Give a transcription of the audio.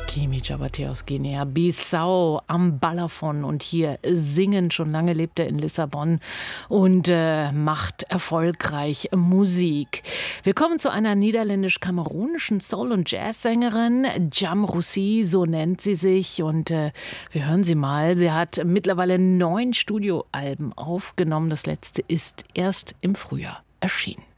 Hakimi Djabate aus Guinea-Bissau am Balafon und hier singen. Schon lange lebt er in Lissabon und macht erfolgreich Musik. Wir kommen zu einer niederländisch-kamerunischen Soul- und Jazzsängerin, Jam Roussi, so nennt sie sich. Und wir hören sie mal. Sie hat mittlerweile 9 Studioalben aufgenommen. Das letzte ist erst im Frühjahr erschienen.